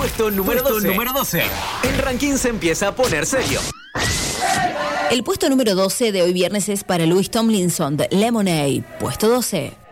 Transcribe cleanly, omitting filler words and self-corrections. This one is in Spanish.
Puesto número 12. El ranking se empieza a poner serio. El puesto número 12 de hoy viernes es para Louis Tomlinson, de Lemonade. Puesto 12.